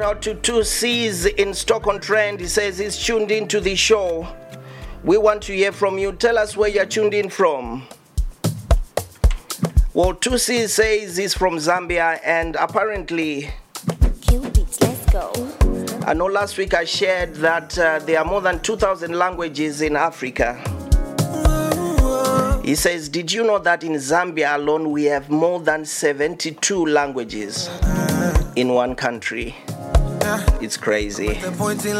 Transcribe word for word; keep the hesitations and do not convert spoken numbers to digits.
Out to two C's in Stoke-on-Trent. He says he's tuned into the show. We want to hear from you. Tell us where you're tuned in from. Well, two C's says he's from Zambia, and apparently, Beats, let's go. I know last week I shared that uh, there are more than two thousand languages in Africa. He says, did you know that in Zambia alone we have more than seventy-two languages in one country? It's crazy.